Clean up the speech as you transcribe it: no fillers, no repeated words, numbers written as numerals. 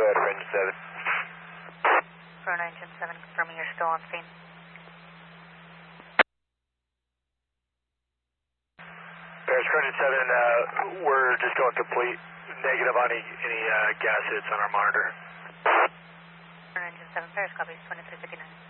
ahead for engine 7. Front engine 7, confirming you're still on scene. Paris for engine 7, we're just going complete negative on any gas hits on our monitor. Front engine 7, Paris, copies 2359.